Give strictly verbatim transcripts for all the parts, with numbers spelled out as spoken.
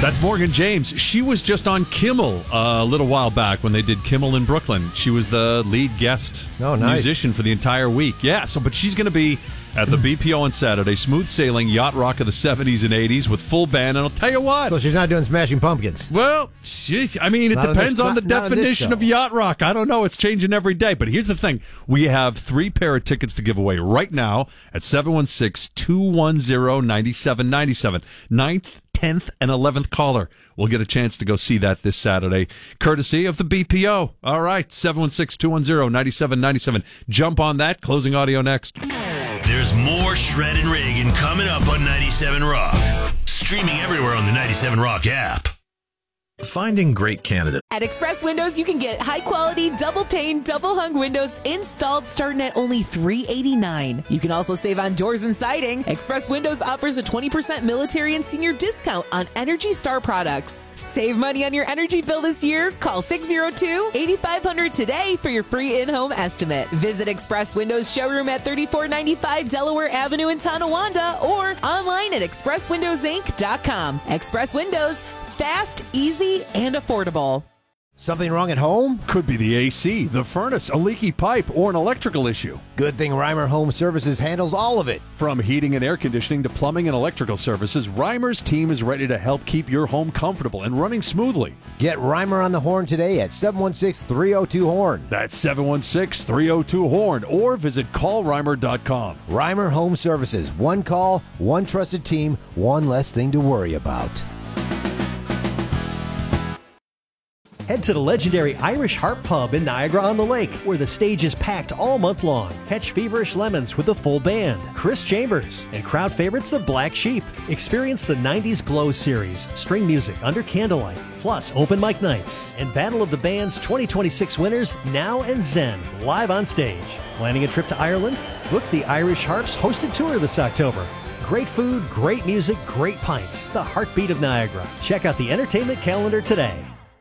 That's Morgan James. She was just on Kimmel uh, a little while back when they did Kimmel in Brooklyn. She was the lead guest oh, nice. musician for the entire week. Yeah, so but she's going to be at the B P O on Saturday. Smooth sailing, yacht rock of the seventies and eighties with full band. And I'll tell you what. So she's not doing Smashing Pumpkins? Well, she's, I mean, it not depends on, on, this, the not, on the definition of yacht rock. I don't know. It's changing every day. But here's the thing. We have three pair of tickets to give away right now at seven one six, two one zero, nine seven nine seven. Ninth, tenth, and eleventh caller will get a chance to go see that this Saturday, courtesy of the B P O. All right, seven one six, two one zero, nine seven nine seven. Jump on that. Closing audio next. There's more Shred and Reagan coming up on ninety-seven Rock. Streaming everywhere on the ninety-seven Rock app. Finding great candidates. At Express Windows, you can get high-quality, double-pane, double-hung windows installed starting at only three hundred eighty-nine dollars. You can also save on doors and siding. Express Windows offers a twenty percent military and senior discount on Energy Star products. Save money on your energy bill this year. Call six oh two, eight five zero zero today for your free in-home estimate. Visit Express Windows showroom at thirty-four ninety-five Delaware Avenue in Tonawanda or online at express windows inc dot com. Express Windows, fast, easy, and affordable. Something wrong at home? Could be the A C, the furnace, a leaky pipe, or an electrical issue. Good thing Reimer Home Services handles all of it. From heating and air conditioning to plumbing and electrical services, Reimer's team is ready to help keep your home comfortable and running smoothly. Get Reimer on the horn today at seven one six, three oh two, horn. That's seven one six, three oh two, horn, or visit call reimer dot com. Reimer Home Services. One call, one trusted team, one less thing to worry about. Head to the legendary Irish Harp Pub in Niagara-on-the-Lake, where the stage is packed all month long. Catch Feverish Lemons with a full band, Chris Chambers, and crowd favorites the Black Sheep. Experience the nineties Glow series, string music under candlelight, plus open mic nights, and Battle of the Bands twenty twenty-six winners, Now and Zen, live on stage. Planning a trip to Ireland? Book the Irish Harp's hosted tour this October. Great food, great music, great pints. The heartbeat of Niagara. Check out the entertainment calendar today.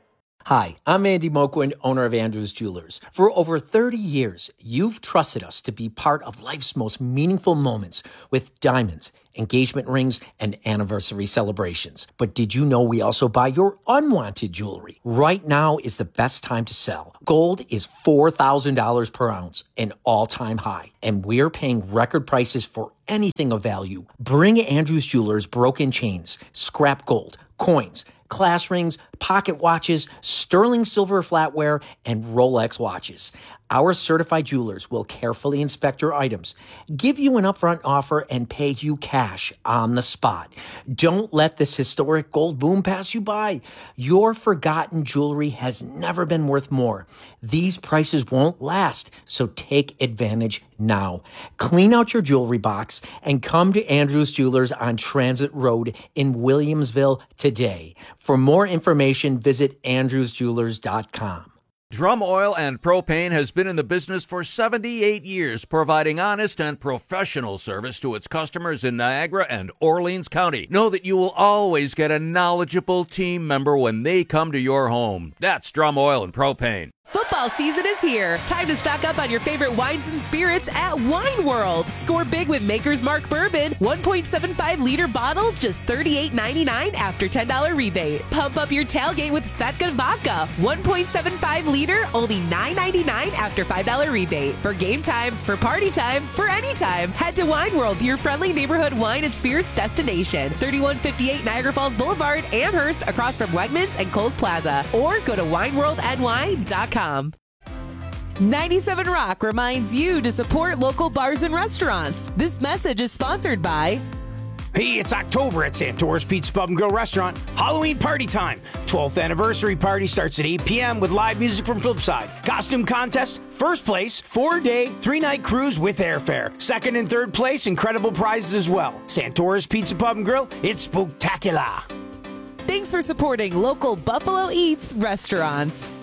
Hi, I'm Andy Moquin, owner of Andrews Jewelers. For over thirty years, you've trusted us to be part of life's most meaningful moments with diamonds, engagement rings, and anniversary celebrations. But did you know we also buy your unwanted jewelry? Right now is the best time to sell. Gold is four thousand dollars per ounce, an all-time high, and we're paying record prices for anything of value. Bring Andrews Jewelers broken chains, scrap gold, coins, class rings, pocket watches, sterling silver flatware, and Rolex watches. Our certified jewelers will carefully inspect your items, give you an upfront offer, and pay you cash on the spot. Don't let this historic gold boom pass you by. Your forgotten jewelry has never been worth more. These prices won't last, so take advantage now. Clean out your jewelry box and come to Andrews Jewelers on Transit Road in Williamsville today. For more information, visit andrews jewelers dot com. Drum Oil and Propane has been in the business for seventy-eight years, providing honest and professional service to its customers in Niagara and Orleans County. Know that you will always get a knowledgeable team member when they come to your home. That's Drum Oil and Propane. Football season is here. Time to stock up on your favorite wines and spirits at Wine World. Score big with Maker's Mark Bourbon, one point seven five liter bottle, just thirty-eight ninety-nine after ten dollars rebate. Pump up your tailgate with Svedka Vodka, one point seven five liter, only nine ninety-nine after five dollars rebate. For game time, for party time, for any time, head to Wine World, your friendly neighborhood wine and spirits destination. thirty-one fifty-eight Niagara Falls Boulevard, Amherst, across from Wegmans and Kohl's Plaza. Or go to wine world n y dot com. ninety-seven Rock reminds you to support local bars and restaurants. This message is sponsored by... Hey, it's October at Santora's Pizza Pub and Grill Restaurant. Halloween party time. twelfth anniversary party starts at eight p.m. with live music from Flipside. Costume contest, first place, four-day, three-night cruise with airfare. Second and third place, incredible prizes as well. Santora's Pizza Pub and Grill, it's spooktacular. Thanks for supporting local Buffalo Eats restaurants.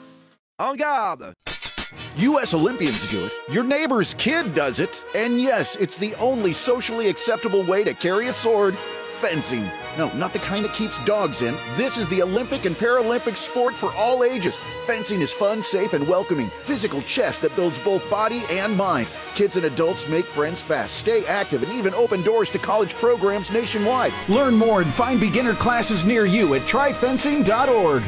En garde! U S Olympians do it, your neighbor's kid does it, and yes, it's the only socially acceptable way to carry a sword fencing. No, not the kind that keeps dogs in. This is the Olympic and Paralympic sport for all ages. Fencing is fun, safe, and welcoming. Physical chess that builds both body and mind. Kids and adults make friends fast, stay active, and even open doors to college programs nationwide. Learn more and find beginner classes near you at try fencing dot org.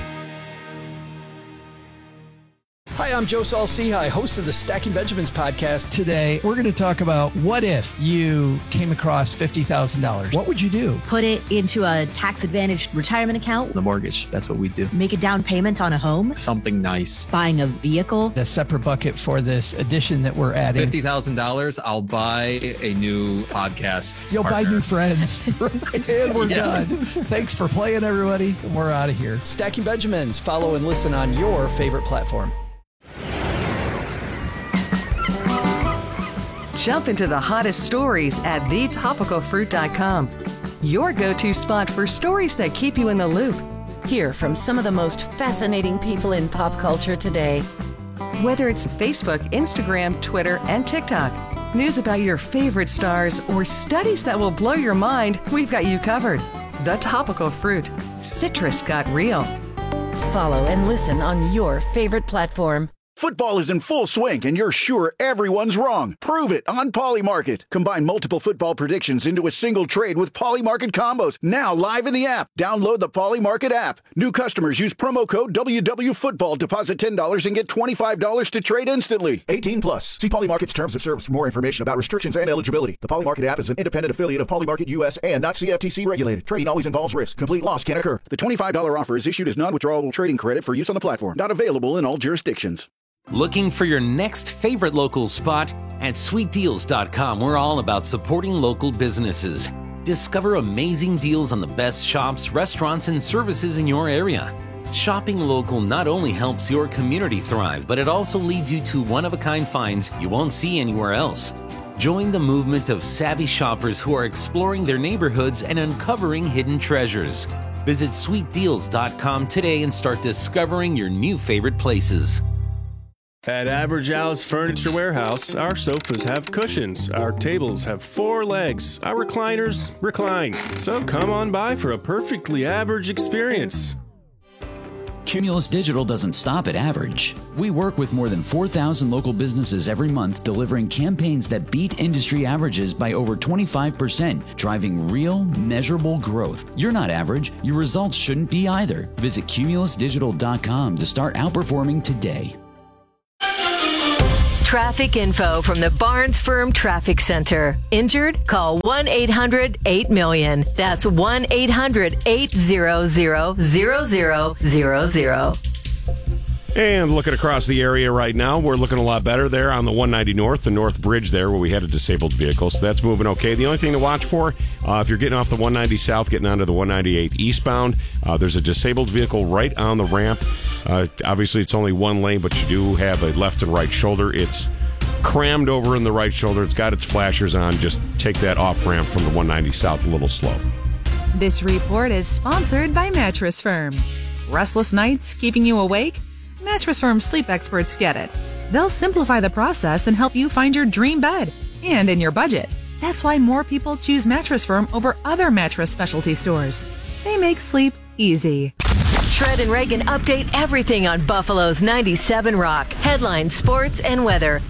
Hi, I'm Joe Saul-Sehy, host of the Stacking Benjamins podcast. Today, we're going to talk about what if you came across fifty thousand dollars. What would you do? Put it into a tax-advantaged retirement account. The mortgage. That's what we do. Make a down payment on a home. Something nice. Buying a vehicle. A separate bucket for this addition that we're adding. fifty thousand dollars, I'll buy a new podcast. You'll partner. buy new friends. And we're Yeah. done. Thanks for playing, everybody. And we're out of here. Stacking Benjamins. Follow and listen on your favorite platform. Jump into the hottest stories at the topical fruit dot com. Your go-to spot for stories that keep you in the loop. Hear from some of the most fascinating people in pop culture today. Whether it's Facebook, Instagram, Twitter, and TikTok, news about your favorite stars, or studies that will blow your mind, we've got you covered. The Topical Fruit. Citrus got real. Follow and listen on your favorite platform. Football is in full swing, and you're sure everyone's wrong. Prove it on Polymarket. Combine multiple football predictions into a single trade with Polymarket combos. Now live in the app. Download the Polymarket app. New customers use promo code W W Football. Deposit ten dollars and get twenty-five dollars to trade instantly. eighteen plus. See Polymarket's terms of service for more information about restrictions and eligibility. The Polymarket app is an independent affiliate of Polymarket U S and not C F T C regulated. Trading always involves risk. Complete loss can occur. The twenty-five dollars offer is issued as non-withdrawable trading credit for use on the platform. Not available in all jurisdictions. Looking for your next favorite local spot? At sweet deals dot com, we're all about supporting local businesses. Discover amazing deals on the best shops, restaurants, and services in your area. Shopping local not only helps your community thrive, but it also leads you to one-of-a-kind finds you won't see anywhere else. Join the movement of savvy shoppers who are exploring their neighborhoods and uncovering hidden treasures. Visit sweet deals dot com today and start discovering your new favorite places. At Average Al's Furniture Warehouse, our sofas have cushions, our tables have four legs, our recliners recline. So come on by for a perfectly average experience. Cumulus Digital doesn't stop at average. We work with more than four thousand local businesses every month, delivering campaigns that beat industry averages by over twenty-five percent, driving real, measurable growth. You're not average. Your results shouldn't be either. Visit cumulus digital dot com to start outperforming today. Traffic info from the Barnes Firm Traffic Center. Injured? Call one eight hundred eight million. That's one eight hundred eight hundred zero zero zero zero. And looking across the area right now, we're looking a lot better there on the one ninety North, the North Bridge there where we had a disabled vehicle. So that's moving okay. The only thing to watch for, uh, if you're getting off the one ninety South, getting onto the one ninety-eight eastbound, uh, there's a disabled vehicle right on the ramp. Uh, obviously, it's only one lane, but you do have a left and right shoulder. It's crammed over in the right shoulder. It's got its flashers on. Just take that off ramp from the one ninety South a little slow. This report is sponsored by Mattress Firm. Restless nights keeping you awake? Mattress Firm sleep experts get it. They'll simplify the process and help you find your dream bed, and in your budget. That's why more people choose Mattress Firm over other mattress specialty stores. They make sleep easy. Shred and Reagan update everything on Buffalo's ninety-seven Rock. Headlines, sports, and weather.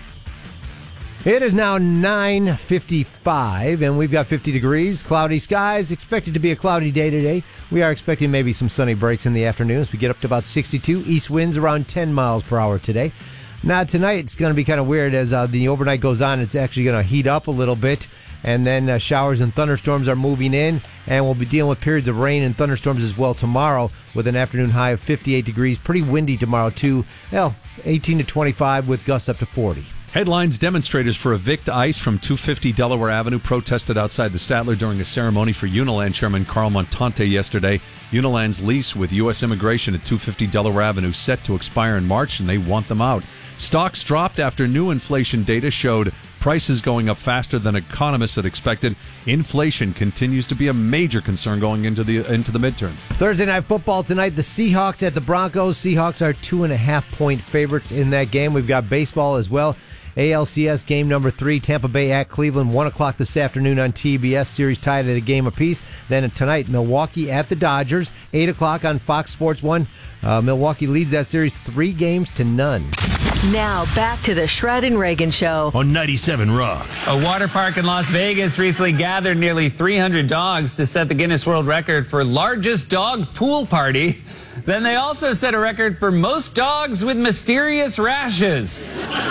It is now nine fifty-five, and we've got fifty degrees, cloudy skies, expected to be a cloudy day today. We are expecting maybe some sunny breaks in the afternoons. We get up to about sixty-two, east winds around ten miles per hour today. Now, tonight it's going to be kind of weird as uh, the overnight goes on. It's actually going to heat up a little bit, and then uh, showers and thunderstorms are moving in, and we'll be dealing with periods of rain and thunderstorms as well tomorrow with an afternoon high of fifty-eight degrees. Pretty windy tomorrow, too. Well, eighteen to twenty-five with gusts up to forty. Headlines: demonstrators for Evict ICE from two fifty Delaware Avenue protested outside the Statler during a ceremony for Uniland Chairman Carl Montante yesterday. Uniland's lease with U S Immigration at two fifty Delaware Avenue set to expire in March, and they want them out. Stocks dropped after new inflation data showed prices going up faster than economists had expected. Inflation continues to be a major concern going into the into the midterm. Thursday night football tonight, the Seahawks at the Broncos. Seahawks are two and a half point favorites in that game. We've got baseball as well. A L C S game number three, Tampa Bay at Cleveland, one o'clock this afternoon on T B S. Series tied at a game apiece. Then tonight, Milwaukee at the Dodgers, eight o'clock on Fox Sports one. Uh, Milwaukee leads that series three games to none. Now back to the Shred and Reagan Show on ninety-seven Rock. A water park in Las Vegas recently gathered nearly three hundred dogs to set the Guinness World Record for largest dog pool party. Then they also set a record for most dogs with mysterious rashes.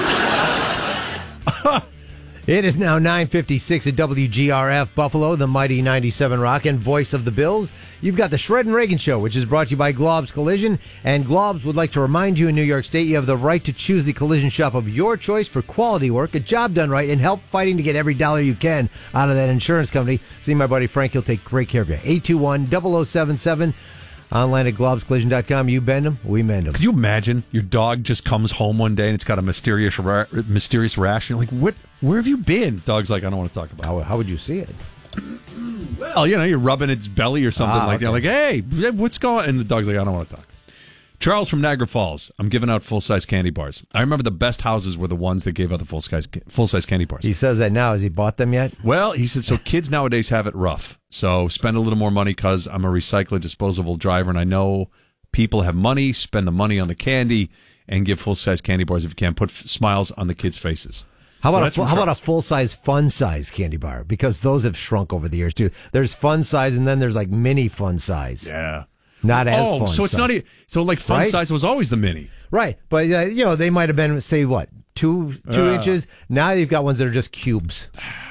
It is now nine fifty-six at W G R F Buffalo, the mighty ninety-seven Rock, and voice of the Bills. You've got the Shred and Reagan Show, which is brought to you by Glob's Collision. And Glob's would like to remind you in New York State you have the right to choose the collision shop of your choice for quality work, a job done right, and help fighting to get every dollar you can out of that insurance company. See my buddy Frank, he'll take great care of you. eight two one, zero zero seven seven. Online at globs collision dot com. You bend them, we mend them. Could you imagine your dog just comes home one day and it's got a mysterious ra- mysterious rash? And you're like, what? Where have you been? Dog's like, I don't want to talk about it. How, how would you see it? Well, you know, you're rubbing its belly or something ah, like okay. that. Like, hey, what's going on? And the dog's like, I don't want to talk. Charles from Niagara Falls. I'm giving out full-size candy bars. I remember the best houses were the ones that gave out the full-size full-size candy bars. He says that now. Has he bought them yet? Well, he said, so kids nowadays have it rough. So spend a little more money because I'm a recycler, disposable driver, and I know people have money. Spend the money on the candy and give full-size candy bars if you can. Put f- smiles on the kids' faces. How about, so a, how about a full-size, fun-size candy bar? Because those have shrunk over the years, too. There's fun-size, and then there's, like, mini fun-size. Yeah. Not as oh, fun. so it's size. not even, so like fun right? size was always the mini. Right. But, uh, you know, they might have been, say, what, two two Uh. inches? Now you've got ones that are just cubes.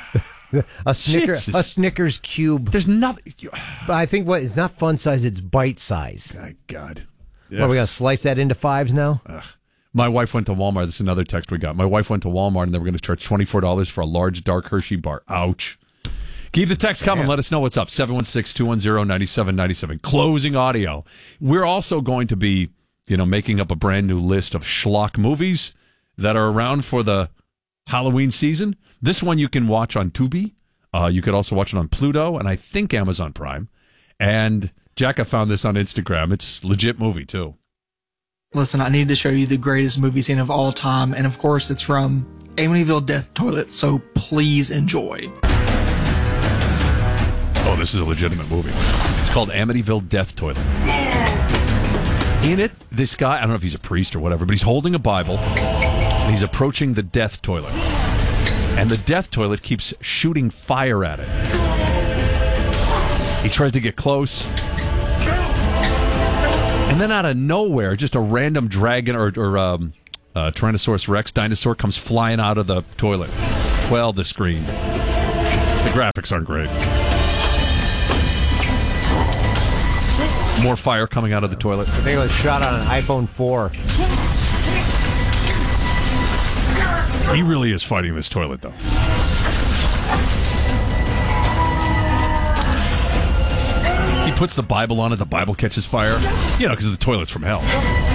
a Snicker, Jesus. a Snickers cube. There's nothing. But I think what it's not fun size, it's bite size. My God. What, are we going to slice that into fives now? Ugh. My wife went to Walmart. This is another text we got. My wife went to Walmart and they were going to charge twenty-four dollars for a large dark Hershey bar. Ouch. Keep the text coming. Let us know what's up. seven one six, two one zero, nine seven nine seven. Closing audio. We're also going to be, you know, making up a brand new list of schlock movies that are around for the Halloween season. This one you can watch on Tubi. Uh, you could also watch it on Pluto and I think Amazon Prime. And Jack, I found this on Instagram. It's a legit movie, too. Listen, I need to show you the greatest movie scene of all time. And of course, it's from Amityville Death Toilet. So please enjoy. Oh, this is a legitimate movie. It's called Amityville Death Toilet. In it, this guy, I don't know if he's a priest or whatever, but he's holding a Bible, and he's approaching the death toilet. And the death toilet keeps shooting fire at it. He tries to get close. And then out of nowhere, just a random dragon or, or um, uh, Tyrannosaurus Rex dinosaur comes flying out of the toilet. Well, the screen. The graphics aren't great. More fire coming out of the toilet. I think it was shot on an iPhone four. He really is fighting this toilet, though. He puts the Bible on it. The Bible catches fire. You know, because the toilet's from hell.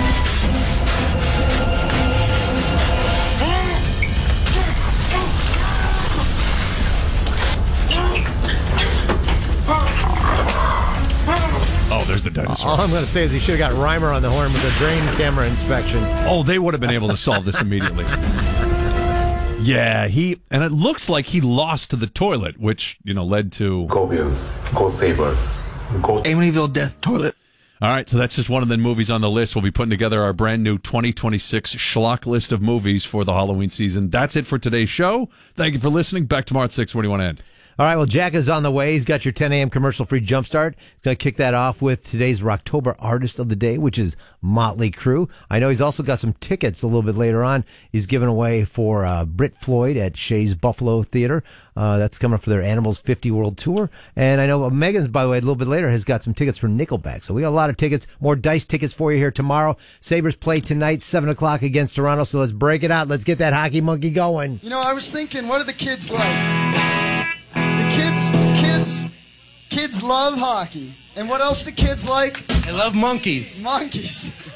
Oh, there's the dinosaur. All I'm going to say is he should have got Reimer on the horn with a drain camera inspection. Oh, they would have been able to solve this immediately. Yeah, he, and it looks like he lost to the toilet, which, you know, led to... Go Bills. Go Sabres. Go Amityville Death Toilet. All right, so that's just one of the movies on the list. We'll be putting together our brand new twenty twenty-six schlock list of movies for the Halloween season. That's it for today's show. Thank you for listening. Back tomorrow at six. Where do you want to end? All right, well, Jack is on the way. He's got your ten a.m. commercial-free jumpstart. He's going to kick that off with today's Rocktober Artist of the Day, which is Motley Crue. I know he's also got some tickets a little bit later on. He's giving away for uh, Britt Floyd at Shea's Buffalo Theater. Uh, that's coming up for their Animals fifty World Tour. And I know Megan's, by the way, a little bit later, has got some tickets for Nickelback. So we got a lot of tickets, more Dice tickets for you here tomorrow. Sabres play tonight, seven o'clock against Toronto. So let's break it out. Let's get that hockey monkey going. You know, I was thinking, what are the kids like? The kids, the kids, kids love hockey. And what else do kids like? They love monkeys. Monkeys.